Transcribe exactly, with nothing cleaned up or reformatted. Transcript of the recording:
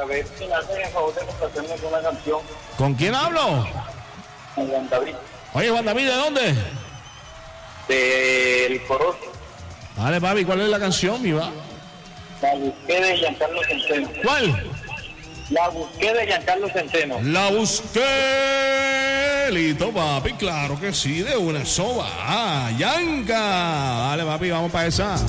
para ver si me hacen el favor de complacerme con una canción. ¿Con quién hablo? Con Juan David. Oye, Juan David, ¿de dónde? Del Corozo. Dale, papi, ¿cuál es la canción, mi va? La busqué de Giancarlo Centeno. ¿Cuál? La busqué de Giancarlo Centeno. La busqué, listo, papi, claro que sí, de una soba. Ah, Yanka. Dale, papi, vamos para esa.